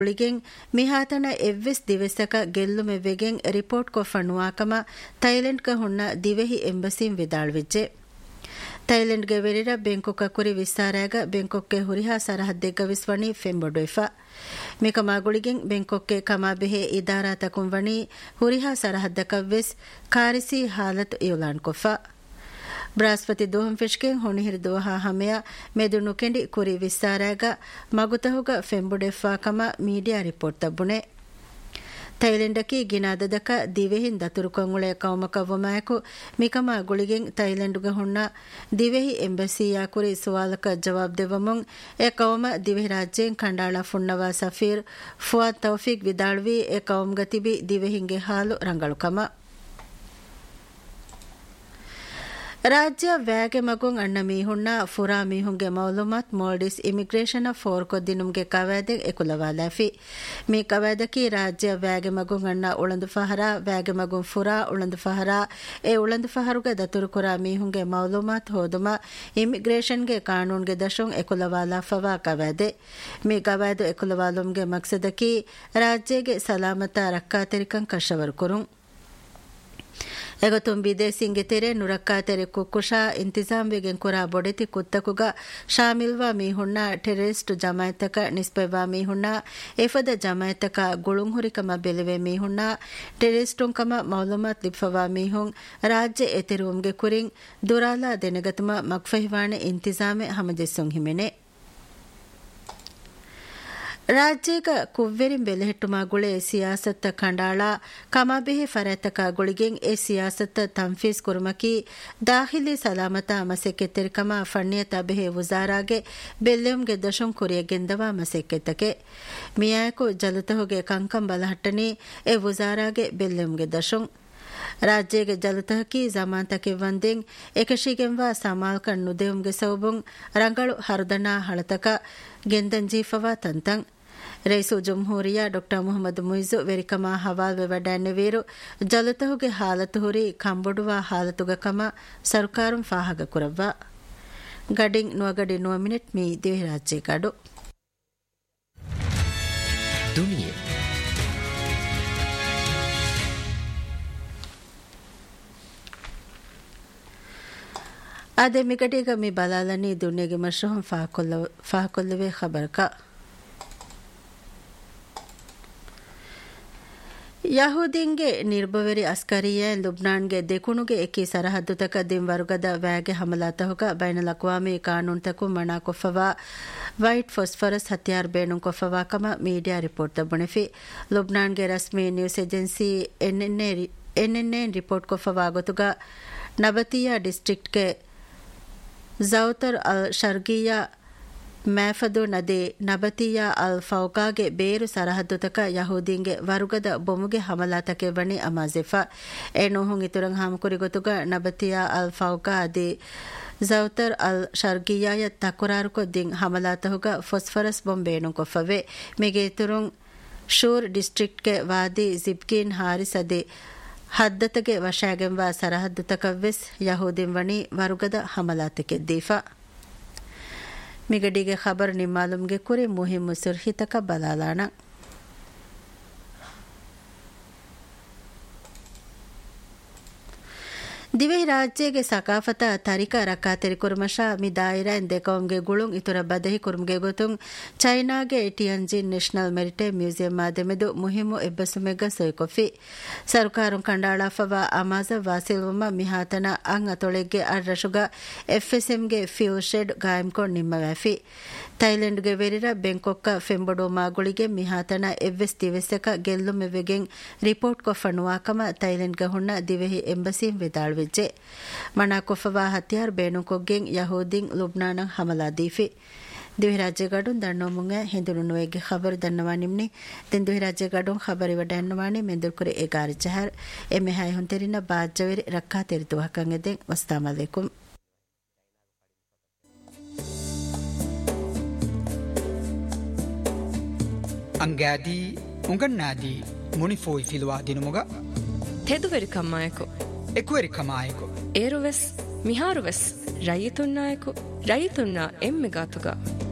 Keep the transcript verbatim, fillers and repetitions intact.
ಳಿಗೆಂ ಮಿಹಾತನ ಎವ್ವೆಸ್ ದಿವೆಸಕ ಗೆಲ್ಲುಮೆ ವೆಗೆಂ report ಕೊಫಣ್ಣುವಾಕಮ Thailand ಕ ಹುಣ್ಣ ದಿವೆಹಿ ಎಂಬಸಿಂ ವಿದಾಳ್ವಿಜ್ಜೆ Thailand ಗೆ ವೆರಿರ ಬೆಂಕೊಕ ಕುರಿ ವಿಸ್ತಾರಾಗ ಬೆಂಕೊಕ್ಕೆ ಹುರಿಹಾ ಸರಹದ್ದೆಗ್ಗ ವಿಸ್ವಣಿ ಫೆಂಬೊಡೊಯ್ಫಾ ಮೇಕಮಾಗುಳಿಗೆಂ ಬೆಂಕೊಕ್ಕೆ ಕಮಾಬೆಹೆ ಇದಾರಾ ತಕುಂವಣಿ ಹುರಿಹಾ ಸರಹದ್ದಕವ್ವೆಸ್ ಕಾರಿಸಿ ಹಾಲತ್ ಇಯುಲಾನ್ ಕೊಫಾ ಬೃಹಸ್ಪತಿ ದೋಹಂ ಫೆಶ್ಕೆಂ ಹೊಣಿಹಿರಿ ದೋಹಾ ಹಮೆಯ ಮೆದುನು ಕೆಂಡಿ ಕುರಿ ವಿಸ್ತಾರಾಗ ಮಗುತಹುಗ ಫೆಂಬುಡೆಫಾ ಕಮ ಮೀಡಿಯಾ ರಿಪೋರ್ಟ್ ತಬ್ಬುಣೆ ಥೈಲೆಂಡಕಿ ಗಿನಾದದಕ ದಿವೆಹಿನ್ ದತುರುಕೊಂಗುಳೆ ಕೌಮಕ ವಮಾಯಕು ಮಿಕಮ ಗುಳಿಗೆಂ ಥೈಲೆಂಡುಗ ಹುಣ್ಣ ದಿವೆಹಿ ಎಂಬಸಿಯಾ ಕುರಿ ಸುವಾಲಕ ಜವಾಬ್ ದೆವಮುಂ ಎ ಕೌಮ ದಿವೆಹಿ ರಾಜ್ಯೆಂ ಖಂಡಾಳ ಫುಣ್ಣವಾ ಸಫೀರ್ ಫುವಾದ್ ತೌಫೀಕ್ ವಿದಾಳ್ವಿ ಎ ಕೌಮ್ಗ ತಿಬಿ ದಿವೆಹಿಂಗೆ ಹಾಲು ರಂಗಳುಕಮ ರಾಜ್ಯ ವ್ಯಾಗೆ ಮಗುಂ ಅಣ್ಣ ಮೀಹುಣ್ಣ ಫುರಾ ಮೀಹುಂಗೆ ಮೌಲುಮಾತ್ ಮೋಲ್ಡಿಸ್ ಇಮಿಗ್ರೇಷನ್ ಫೋರ್ ಕೊದ್ದಿನುಂಗೆ ಕವಾದೆ ಎಕುಲವಾಲಾಫಿ ಮೀ ಕವಾದಕಿ ರಾಜ್ಯ ವ್ಯಾಗೆ ಮಗುಂ ಅಣ್ಣ ಉಳಂದು ಫಹರಾ ವ್ಯಾಗೆ ಮಗುಂ ಫುರಾ ಉಳಂದು ಫಹರಾ ಎ ಉಳಂದು ಫಹರುಗೆ ದತುರು ಕುರಾ ಮೀಹುಂಗೆ ಮೌಲುಮಾತ್ ಹೋದುಮ ಇಮಿಗ್ರೇಷನ್ಗೆ ಕಾನೂನ್ಗೆ ದಶುಂ ಎಕುಲವಾಲಾಫವಾ ಕವಾದೆ ಮೀ ಕವಾದು ಎಕುಲವಾಲುಂಗೆ ಮಕ್ಸದಕಿ ರಾಜ್ಯಗೆ ಸಲಾಮತ ರಕ್ಕಾತೆರಿಕಂ ಕಶವರ್ ಕುರುಂ ಎಗತುಂ ವಿದೇಸಿಂಗೆ ತೆರೆ ನುರಕ್ಕಾ ತೆರೆ ಕುಕ್ಕುಶಾ ಇಂತಿಜಾಮ್ ವೆಗೆನ್ ಕುರಾ ಬೊಡೆತಿ ಕುತ್ತಕುಗ ಶಾಮಿಲ್ವಾ ಮೀಹುಣ್ಣ ಟೆರರಿಸ್ಟ್ ಜಮಾಯತಕ ನಿಸ್ಬೆವಾ ಮೀಹುಣ್ಣ ಎಫದ ಜಮಾಯತಕ ಗುಳುಂ ಹುರಿಕಮ ಬೆಲೆವೆ ಮೀಹುಣ್ಣ ಟೆರರಿಸ್ಟುಂ ಕಮ ಮೌಲುಮಾತ್ ಲಿಫವಾ ಮೀಹುಂ ರಾಜ್ಯ ಎತೆರುಂಗೆ ಕುರಿಂ ದುರಾಲಾ ದೆನಗತಮ ಮಕ್ಫಹಿವಾಣೆ ಇಂತಿಜಾಮೆ ಹಮಜೆಸ್ಸುಂ ಹಿಮೆನೆ ರಾಜ್ಯಗ ಕುವ್ವೆರಿಂ ಬೆಲೆಹೆಟ್ಟುಮಾ ಗುಳೆ ಸಿಯಾಸತ್ತ ಖಂಡಾಳ ಕಮಾಬೆಹೆ ಫರತಕ ಗುಳಿಗೆಂ ಎ ಸಿಯಾಸತ್ತ ತಂಫೀಸ್ ಕುರುಮಕಿ ದಾಖಿಲಿ ಸಲಾಮತ ಮಸೆಕೆತ್ತೆರಿಕಮ ಫಣ್ಣಿಯತ ಬೆಹೆ ವುಜಾರಾಗೆ ಬೆಲ್ಲೆಂಗೆ ದಶುಂ ಕುರಿಯ ಗೆಂದವಾ ಮಸೆಕೆತ್ತಕೆ ಮಿಯಾಯಕು ಜಲತಹುಗೆ ಕಂಕಂ ಬಲಹಟ್ಟನಿ ಎ ವುಜಾರಾಗೆ ಬೆಲ್ಲೆಂಗೆ ದಶುಂ ರಾಜ್ಯಗೆ ಜಲತಹಕಿ ಜಮಾಂತಕೆ ವಂದೆಂ ಏಕಶಿಗೆಂವಾ ಸಮಾಲ್ಕನ್ ನುದೆಂಗೆ ಸೌಬುಂ ರಂಗಳು ಹರದನಾ ಹಳತಕ ಗೆಂದನ್ ಜೀಫವಾ ತಂತಂ ರೈಸು ಜುಮ್ಹೂರಿಯಾ ಡಾಕ್ಟರ್ ಮೊಹಮ್ಮದ್ ಮುಯಿಜು ವೆರಿಕಮಾ ಹವಾಲ್ವೆ ವಡ್ಯಾನ್ನೆವೀರು ಜಲತಹುಗೆ ಹಾಲತು ಹುರಿ ಕಂಬೊಡುವಾ ಹಾಲತುಗ ಕಮ ಸರ್ಕಾರುಂ ಫಾಹಗ ಕುರವ್ವಾ ಗಡಿಂ ನುವಗಡಿ ನುವ ಮಿನಿಟ್ ಮೀ ದಿವೆ ರಾಜ್ಯ ಕಾಡು ದುನಿಯಾ ಆದೆ ಮಿಗಡಿಗ ಮಿ ಬಲಾಲನಿ ದುನಿಯಾಗೆ ಮಶ್ರೂಮ್ ಫಾಹಕೊಲ್ಲ ಫಾಹಕೊಲ್ಲವೆ ಖಬರ್ಕ ಯಹೂದಿಂಗೆ ನಿರ್ಭವರಿ ಅಸ್ಕರಿಯ ಲುಬ್ನಾನ್ಗೆ ದೆಕುಣುಗೆ ಎಕಿ ಸರಹದ್ದುತಕ ದಿಂ ವ್ಯಾಗೆ ಹಮಲಾತಹುಗ ಬೈನಲ್ ಅಕ್ವಾಮಿ ಕಾನೂನ್ ತಕು ಮಣಾ ಕೊಫವಾ ವೈಟ್ ಫಾಸ್ಫರಸ್ ಹತ್ಯಾರ್ ಬೇಣು ಕೊಫವಾ ಕಮ media report ತಬ್ಬುಣೆಫಿ ಲುಬ್ನಾನ್ಗೆ ರಸ್ಮಿ news agency ಎನ್ಎನ್ಎ ಎನ್ಎನ್ಎ report ಕೊಫವಾ ಗೊತುಗ ನಬತಿಯಾ ಡಿಸ್ಟ್ರಿಕ್ಟ್ಗೆ ಝೌತರ್ ಅಲ್ ಶರ್ಗಿಯಾ ಮ್ಯಾಫದು ನದಿ ನಬತಿಯಾ ಅಲ್ ಫೌಕಾಗೆ ಬೇರು ಸರಹದ್ದುತಕ ಯಹೂದಿಂಗೆ ವರುಗದ ಬೊಮುಗೆ ಹಮಲಾತಕೆ ವಣಿ ಅಮಾಜಿಫಾ ಎನೋಹುಂ ಇತುರಂ ಹಾಮಕುರಿ ಗೊತುಗ ನಬತಿಯಾ ಅಲ್ ಫೌಕಾ ಅದಿ ಝೌತರ್ ಅಲ್ ಶರ್ಗಿಯಾಯ ತಕುರಾರುಕೊ ದಿಂ ಹಮಲಾತಹುಗ ಫಾಸ್ಫರಸ್ ಬೊಂ ಬೇಣು ಕೊಫವೆ ಮಿಗೆ ಇತುರುಂ ಶೂರ್ ಡಿಸ್ಟ್ರಿಕ್ಟ್ಗೆ ವಾದಿ ಜಿಬ್ಕಿನ್ ಹಾರಿಸ್ ಅದಿ ಹದ್ದತಗೆ ವಶಾಗೆಂವಾ ಸರಹದ್ದುತಕವ್ವೆಸ್ ಯಹೂದಿಂ ವಣಿ ವರುಗದ ಹಮಲಾತಕೆ ದೀಫಾ ಮಿಗಡಿಗೆ ಖಬರ್ ನಿಮ್ಮಾಲುಮ್ಗೆ ಕುರಿ ಮುಹಿಮ್ಮು ಸುರ್ಹಿತಕ ಬಲಾಲಾಣ ದಿವೆಹಿ ರಾಜ್ಯಗೆ ಸಕಾಫತ ತರಿಕ ರಕ್ಕಾತೆರಿ ಕುರ್ಮಶಾ ಮಿ ದಾಯಿರಾ ಎಂದೆಕೌಂಗೆ ಗುಳುಂ ಇತುರ ಬದಹಿ ಕುರ್ಮ್ಗೆ ಗೊತುಂ ಚೈನಾಗೆ ಟಿಯನ್ಜಿನ್ ನ್ಯಾಷನಲ್ ಮೆರಿಟೈಮ್ ಮ್ಯೂಸಿಯಂ ಮಾದೆಮೆದು ಮುಹಿಮ್ಮು ಎಬ್ಬಸುಮೆಗ್ಗ ಸೊಯ್ಕೊಫಿ ಸರ್ಕಾರುಂ ಕಂಡಾಳಾಫವ ಅಮಾಜ ವಾಸಿಲ್ವಮ ಮಿಹಾತನ ಅಂ ಅತೊಳೆಗ್ಗೆ ಅರ್ರಶುಗ ಎಫ್ಎಸ್ಎಂಗೆ ಫ್ಯೂಲ್ ಶೆಡ್ ಗಾಯಂಕೊಂಡ್ ನಿಮ್ಮವ್ಯಾಫಿ ಥೈಲೆಂಡ್ಗೆ ವೆರಿರ ಬೆಂಕೊಕ್ಕ ಫೆಂಬೊಡೋ ಮಾಗುಳಿಗೆ ಮಿಹಾತನ ಎವ್ವೆಸ್ ದಿವೆಸಕ ಗೆಲ್ಲುಮೆವೆಗೆಂ ರಿಪೋರ್ಟ್ ಕೊಫಣ್ಣುವಾಕಮ ಥೈಲೆಂಡ್ಗೆ ಹುಣ್ಣ ದಿವೆಹಿ ಎಂಬಸಿಂ ವಿದಾಳ್ವಿಜ್ಜೆ ಮಣಾ ಕೊಫವಾ ಹತ್ಯಾರ್ ಬೇಣುಕೊಗ್ಗೆಂ ಯಹೂದಿಂ ಲುಬ್ನಾನಂ ಹಮಲಾ ದೀಫಿ ದಿವೆ ರಾಜ್ಯಗಾಡುಂ ದಣ್ಣೋಮುಂಗ ಹಿಂದುನು ನುವೆಗೆ ಖಬರ್ ದನ್ನವಾ ನಿಮ್ನಿ ದಿನ್ ದಿವೆ ರಾಜ್ಯಗಾಡುಂ ಖಬರಿ ವಡನ್ನವಾಣಿ ಮೆಂದುರ್ಕುರೆ ಎಗಾರಿ ಚಹರ್ ಎಮ್ಮೆ ಹಾಯ್ ಹೊಂತೆರಿನ ಬಾಜ್ಜವೆರಿ ರಕ್ಕಾ ತೆರಿತು ಹಕ್ಕಂಗೆದೆಂ ವಸ್ಸಲಾಮು ಅಲೈಕುಂ ಅಂಗಾದಿ ಉಂಗಣ್ಣಾದಿ ಮುನಿಫೋಯ್ ಫಿಲುವಾ ದಿನುಮುಗ ತೆದುವೆರಿ ಕಮ್ಮಾಯಕು ಎಕುವೆರಿ ಕಮಾಯಕು ಏರುವೆಸ್ ಮಿಹಾರುವೆಸ್ ರೈತುನ್ನಾಯಕು ರೈತುನ್ನ ಎಮ್ಮೆಗಾತುಗ